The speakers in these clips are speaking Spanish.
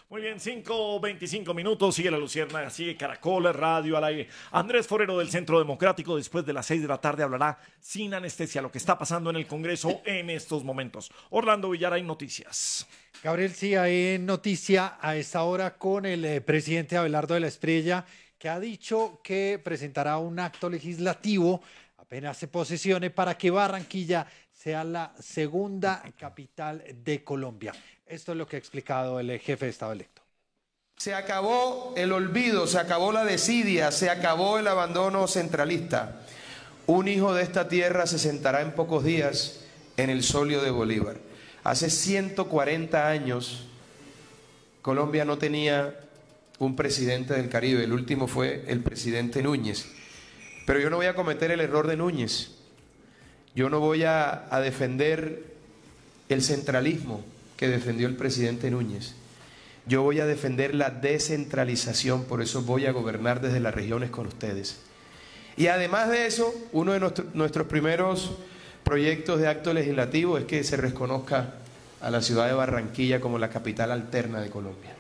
Muy bien, 5:25, sigue La Luciérnaga, sigue Caracol Radio al aire. Andrés Forero del Centro Democrático, después de las 6 de la tarde, hablará sin anestesia lo que está pasando en el Congreso en estos momentos. Orlando Villar, hay noticias. Gabriel, sí, hay noticia a esta hora con el presidente Abelardo de la Espriella, que ha dicho que presentará un acto legislativo apenas se posesione para que Barranquilla sea la segunda capital de Colombia. Esto es lo que ha explicado el jefe de Estado electo. Se acabó el olvido, se acabó la desidia, se acabó el abandono centralista. Un hijo de esta tierra se sentará en pocos días en el solio de Bolívar. Hace 140 años Colombia no tenía un presidente del Caribe, el último fue el presidente Núñez. Pero yo no voy a cometer el error de Núñez. Yo no voy a defender el centralismo que defendió el presidente Núñez. Yo voy a defender la descentralización, por eso voy a gobernar desde las regiones con ustedes. Y además de eso, uno de nuestros primeros proyectos de acto legislativo es que se reconozca a la ciudad de Barranquilla como la capital alterna de Colombia.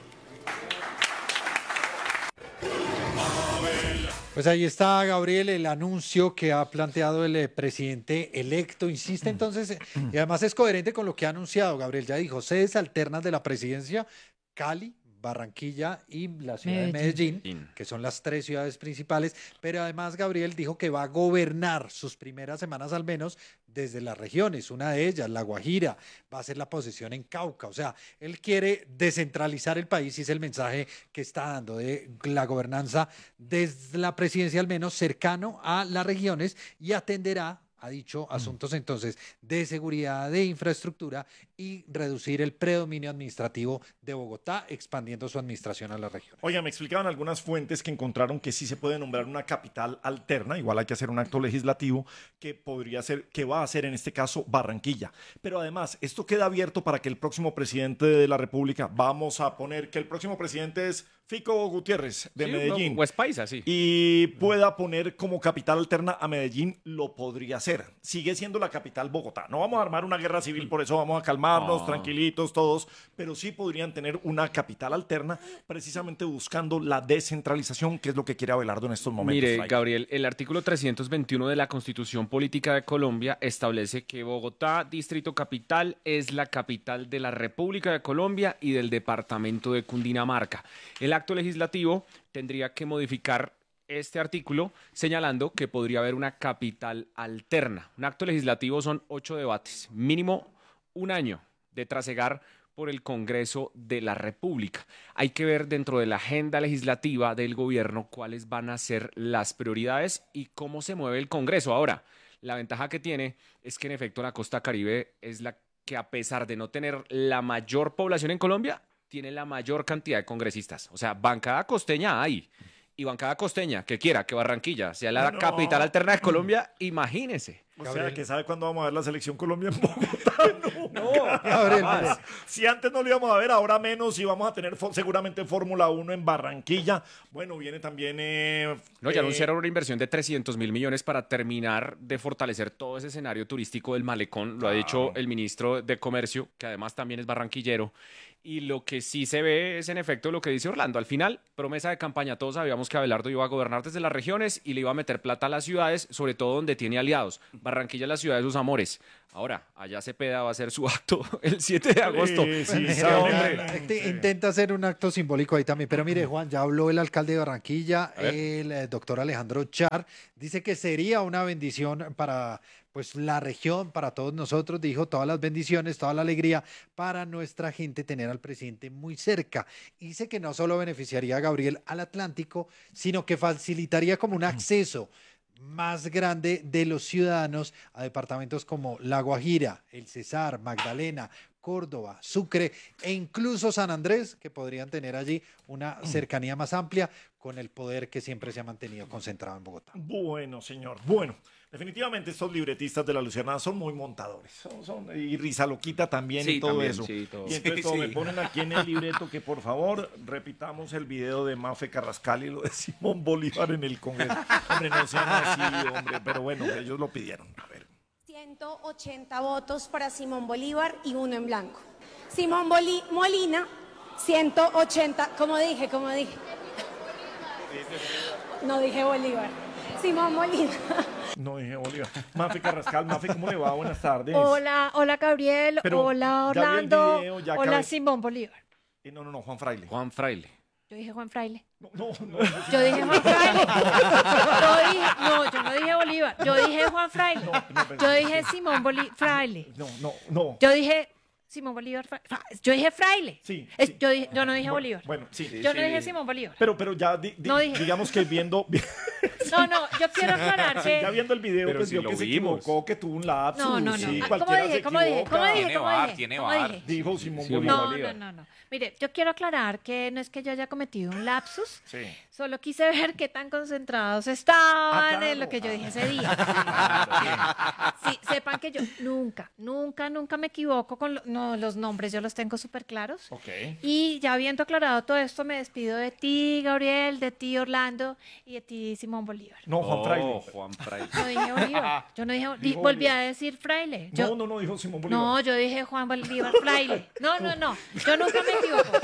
Pues ahí está, Gabriel, el anuncio que ha planteado el presidente electo. Insiste entonces, y además es coherente con lo que ha anunciado, Gabriel. Ya dijo, sedes alternas de la presidencia, Cali, Barranquilla y la ciudad de Medellín, que son las tres ciudades principales, pero además Gabriel dijo que va a gobernar sus primeras semanas al menos desde las regiones, una de ellas, La Guajira, va a ser la posesión en Cauca, o sea, él quiere descentralizar el país y es el mensaje que está dando de la gobernanza desde la presidencia al menos cercano a las regiones y atenderá, ha dicho, asuntos entonces de seguridad, de infraestructura y reducir el predominio administrativo de Bogotá, expandiendo su administración a la región. Oiga, me explicaban algunas fuentes que encontraron que sí se puede nombrar una capital alterna, igual hay que hacer un acto legislativo que podría ser, que va a ser en este caso Barranquilla. Pero además, esto queda abierto para que el próximo presidente de la República, vamos a poner que el próximo presidente es Fico Gutiérrez de Medellín. O es paisa, sí. Y pueda poner como capital alterna a Medellín, lo podría hacer. Sigue siendo la capital Bogotá. No vamos a armar una guerra civil, por eso vamos a calmarnos, tranquilitos todos, pero sí podrían tener una capital alterna, precisamente buscando la descentralización, que es lo que quiere Abelardo en estos momentos. Mire, Gabriel, el artículo 321 de la Constitución Política de Colombia establece que Bogotá, Distrito Capital, es la capital de la República de Colombia y del departamento de Cundinamarca. El acto legislativo tendría que modificar este artículo señalando que podría haber una capital alterna. Un acto legislativo son 8 debates, mínimo un año de trasegar por el Congreso de la República. Hay que ver dentro de la agenda legislativa del gobierno cuáles van a ser las prioridades y cómo se mueve el Congreso. Ahora, la ventaja que tiene es que en efecto la costa Caribe es la que, a pesar de no tener la mayor población en Colombia, tiene la mayor cantidad de congresistas. O sea, bancada costeña hay. Y bancada costeña que quiera que Barranquilla sea la capital alterna de Colombia, imagínese. O sea, que sabe cuándo vamos a ver la selección Colombia en Bogotá. No, Gabriel, si antes no lo íbamos a ver, ahora menos, y vamos a tener seguramente Fórmula 1 en Barranquilla. Bueno, viene también... ya anunciaron una inversión de 300.000 millones para terminar de fortalecer todo ese escenario turístico del Malecón. Lo ha dicho el ministro de Comercio, que además también es barranquillero. Y lo que sí se ve es en efecto lo que dice Orlando. Al final, promesa de campaña, todos sabíamos que Abelardo iba a gobernar desde las regiones y le iba a meter plata a las ciudades, sobre todo donde tiene aliados. Barranquilla es la ciudad de sus amores. Ahora, allá Cepeda va a hacer su acto el 7 de agosto. Intenta hacer un acto simbólico ahí también. Pero mire, Juan, ya habló el alcalde de Barranquilla, el doctor Alejandro Char. Dice que sería una bendición para pues la región, para todos nosotros, dijo, todas las bendiciones, toda la alegría para nuestra gente tener al presidente muy cerca. Dice que no solo beneficiaría a Gabriel al Atlántico, sino que facilitaría como un acceso más grande de los ciudadanos a departamentos como La Guajira, El Cesar, Magdalena, Córdoba, Sucre e incluso San Andrés, que podrían tener allí una cercanía más amplia con el poder que siempre se ha mantenido concentrado en Bogotá. Bueno, señor, bueno. Definitivamente estos libretistas de la Luciérnaga son muy montadores. Y Risa Loquita también, sí, y todo también, eso. Sí, todo. Y entonces todo me ponen aquí en el libreto que por favor repitamos el video de Mafe Carrascal y lo de Simón Bolívar en el Congreso. Hombre, no sean así, hombre, pero bueno, ellos lo pidieron. A ver. 180 votos para Simón Bolívar y 1 en blanco. Simón Molina 180, ¿cómo dije? No dije Bolívar. Simón Bolívar. No dije Bolívar. Mafe Carrascal, Mafe, ¿cómo le va? Buenas tardes. Hola Gabriel, Pero hola Orlando, hola Simón Bolívar. No, Juan Fraile. Juan Fraile. Yo dije Juan Fraile. No. Yo dije Juan Fraile. Yo no dije Bolívar. Yo dije Juan Fraile. Yo dije Simón Fraile. No. Yo dije Simón Bolívar. Yo dije Fraile. Sí. Yo no dije Bolívar. Bueno, sí. Yo no dije Simón Bolívar. Pero ya digamos que viendo... No, yo quiero aclarar que... Ya viendo el video, Pero pues si vio lo que se vimos. equivocó, que tuvo un lapsus. No. Sí, ¿Cómo dije? Tiene bar. Dijo Simón Sí, Bolívar. No. Mire, yo quiero aclarar que no es que yo haya cometido un lapsus. Sí. Solo quise ver qué tan concentrados estaban claro. en lo que yo dije ese día. Sí, sepan que yo nunca me equivoco con los nombres, yo los tengo súper claros. Ok. Y ya habiendo aclarado todo esto, me despido de ti, Gabriel, de ti, Orlando, y de ti, Simón Bolívar. No, Juan Fraile. Juan Fraile. Yo dije Bolívar. Yo no dije Dijo volví Bolívar. a decir Fraile. No, dijo Simón Bolívar. No, yo dije Juan Bolívar Fraile. No. Yo nunca me equivoco.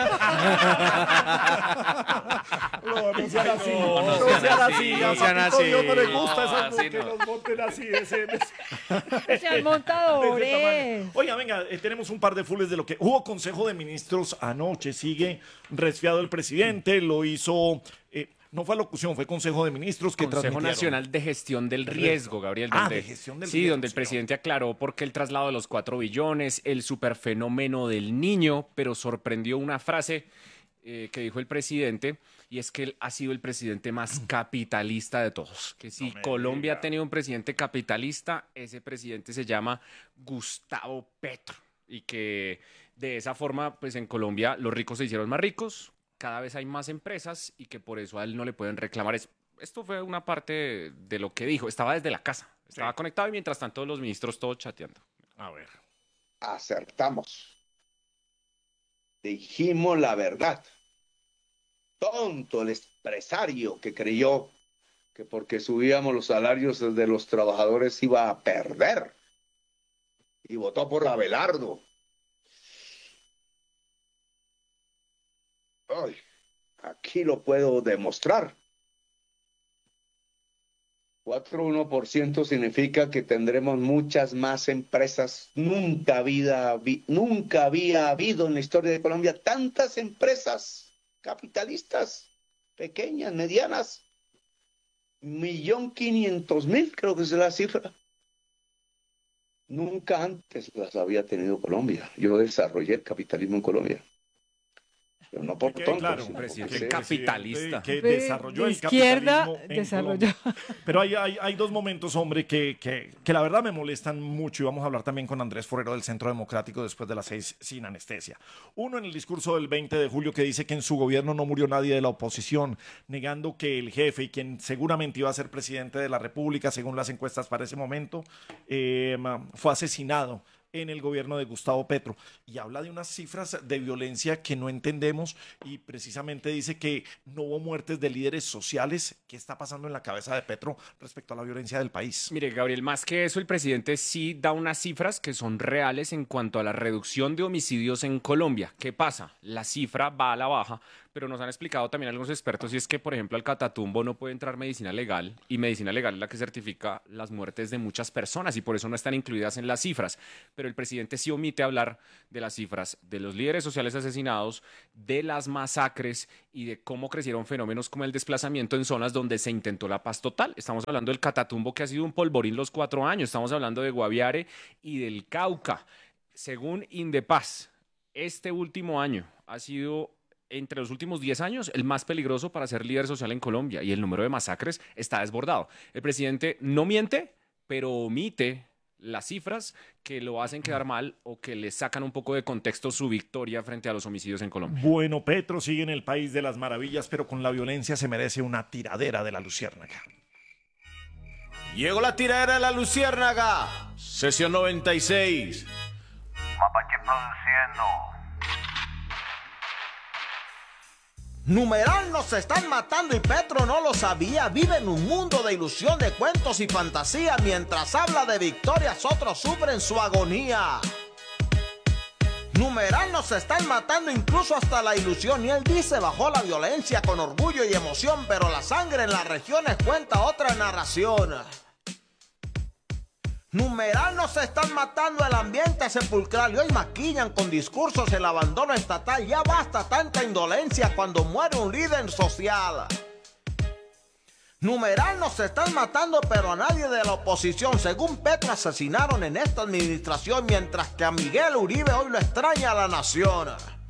No sean así. No sean así. A sean Papito así. Dios no le gusta esas Así que no. los monten así de ese Sean de montadores. ese tamaño. Oiga, venga, tenemos un par de fulles de lo que hubo Consejo de Ministros anoche. Sigue resfriado el presidente, lo hizo... no fue alocución, fue Consejo de Ministros que Consejo transmitieron. Nacional de Gestión del Riesgo, Gabriel. De gestión del sí, riesgo, donde el presidente aclaró por qué el traslado de los 4 billones, el superfenómeno del niño, pero sorprendió una frase que dijo el presidente, y es que él ha sido el presidente más capitalista de todos. Que si Colombia ha tenido un presidente capitalista, ese presidente se llama Gustavo Petro. Y que de esa forma, pues en Colombia los ricos se hicieron más ricos, cada vez hay más empresas y que por eso a él no le pueden reclamar eso. Esto fue una parte de lo que dijo. Estaba desde la casa, estaba conectado y mientras tanto los ministros todos chateando. A ver. Acertamos. Dijimos la verdad. Tonto el empresario que creyó que porque subíamos los salarios de los trabajadores iba a perder. Y votó por Abelardo. Ay, aquí lo puedo demostrar. 4,1% significa que tendremos muchas más empresas. Nunca había habido en la historia de Colombia tantas empresas capitalistas, pequeñas, medianas. 1.500.000 creo que es la cifra. Nunca antes las había tenido Colombia. Yo desarrollé el capitalismo en Colombia. Pero no por tonto. Claro, un presidente porque capitalista. que desarrolló De el izquierda capitalismo en desarrolló. Colombia. Pero hay dos momentos, hombre, que la verdad me molestan mucho, y vamos a hablar también con Andrés Forero del Centro Democrático después de las 6 sin anestesia. Uno en el discurso del 20 de julio que dice que en su gobierno no murió nadie de la oposición, negando que el jefe y quien seguramente iba a ser presidente de la República, según las encuestas para ese momento, fue asesinado en el gobierno de Gustavo Petro, y habla de unas cifras de violencia que no entendemos, y precisamente dice que no hubo muertes de líderes sociales. ¿Qué está pasando en la cabeza de Petro respecto a la violencia del país? Mire, Gabriel, más que eso, el presidente sí da unas cifras que son reales en cuanto a la reducción de homicidios en Colombia. ¿Qué pasa? La cifra va a la baja, pero nos han explicado también algunos expertos, y es que, por ejemplo, al Catatumbo no puede entrar medicina legal, y medicina legal es la que certifica las muertes de muchas personas, y por eso no están incluidas en las cifras. Pero el presidente sí omite hablar de las cifras de los líderes sociales asesinados, de las masacres y de cómo crecieron fenómenos como el desplazamiento en zonas donde se intentó la paz total. Estamos hablando del Catatumbo, que ha sido un polvorín los 4 años. Estamos hablando de Guaviare y del Cauca. Según Indepaz, este último año ha sido, entre los últimos 10 años, el más peligroso para ser líder social en Colombia, y el número de masacres está desbordado. El presidente no miente, pero omite las cifras que lo hacen quedar mal o que le sacan un poco de contexto su victoria frente a los homicidios en Colombia. Bueno, Petro sigue en el país de las maravillas, pero con la violencia se merece una tiradera de la luciérnaga. Llegó la tiradera de la luciérnaga. Sesión 96. Mapache produciendo. Numeral nos están matando y Petro no lo sabía. Vive en un mundo de ilusión, de cuentos y fantasía. Mientras habla de victorias, otros sufren su agonía. Numeral nos están matando incluso hasta la ilusión. Y él dice, bajó la violencia con orgullo y emoción, pero la sangre en las regiones cuenta otra narración. Numeral nos están matando el ambiente sepulcral y hoy maquillan con discursos el abandono estatal. Ya basta tanta indolencia cuando muere un líder social. Numeral nos están matando, pero a nadie de la oposición. Según Petro, asesinaron en esta administración, mientras que a Miguel Uribe hoy lo extraña a la nación.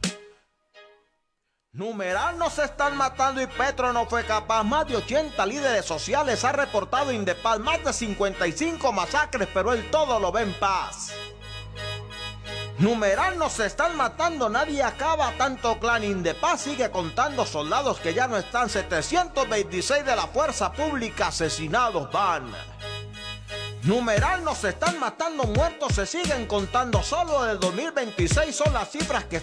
Numeral nos están matando y Petro no fue capaz. Más de 80 líderes sociales ha reportado Indepaz. Más de 55 masacres, pero él todo lo ve en paz. Numeral nos están matando, nadie acaba tanto clan. Indepaz sigue contando soldados que ya no están. 726 de la fuerza pública asesinados van. Numeral nos están matando, muertos se siguen contando. Solo del 2026 son las cifras que